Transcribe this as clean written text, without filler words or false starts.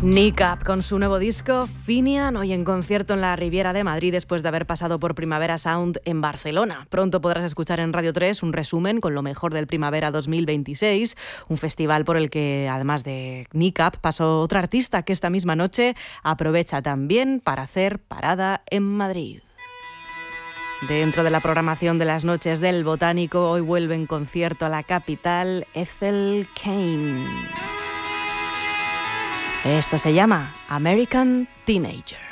Nick con su nuevo disco Finian, hoy en concierto en la Riviera de Madrid después de haber pasado por Primavera Sound en Barcelona. Pronto podrás escuchar en Radio 3 un resumen con lo mejor del Primavera 2026, un festival por el que además de Nick pasó otra artista que esta misma noche aprovecha también para hacer parada en Madrid. Dentro de la programación de las noches del Botánico, hoy vuelve en concierto a la capital Ethel Cain. Esto se llama American Teenager.